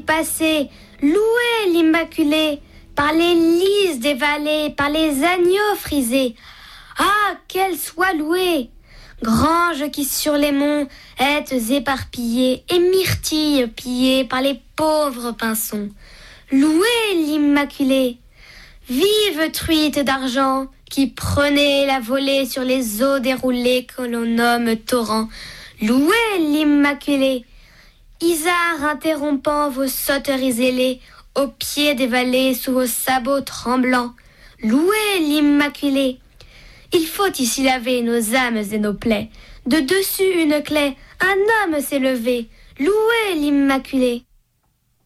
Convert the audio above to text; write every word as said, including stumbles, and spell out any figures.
passez, louez l'Immaculée, par les lys des vallées, par les agneaux frisés. Ah, qu'elle soit louée! Grange qui sur les monts êtes éparpillée, et myrtille pillée par les pauvres pinsons. Louez l'Immaculée! Vive truite d'argent, qui prenez la volée sur les eaux déroulées que l'on nomme torrents. Louez l'Immaculée! Isard interrompant vos sauteries ailées, au pied des vallées, sous vos sabots tremblants. Louez l'Immaculée! Il faut ici laver nos âmes et nos plaies. De dessus une clé, un homme s'est levé. Louez l'Immaculée!